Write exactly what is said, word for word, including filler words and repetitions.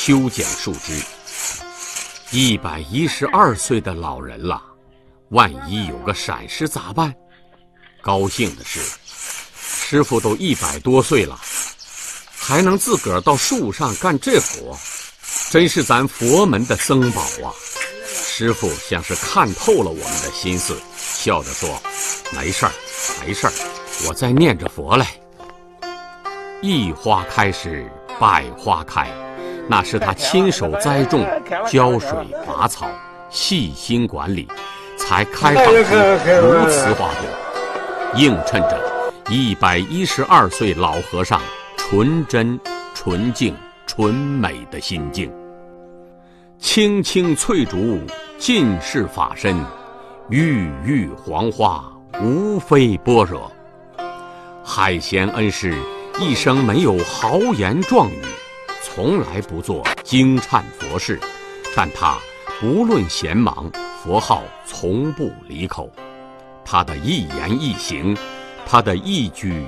修剪树枝。一百一十二岁的老人了，万一有个闪失咋办？高兴的是，师傅都一百多岁了，还能自个儿到树上干这活，真是咱佛门的僧宝啊！师傅像是看透了我们的心思，笑着说：“没事儿，没事儿，我在念着佛嘞。”一花开时，百花开，那是他亲手栽种、浇水、拔草、细心管理，才开放出如此花朵，映衬着一百一十二岁老和尚纯真、纯净、纯美的心境。青青翠竹尽是法身，郁郁黄花无非般若。海贤恩师一生没有豪言壮语，从来不做惊颤佛事，但他不论闲忙，佛号从不离口。他的一言一行，他的一举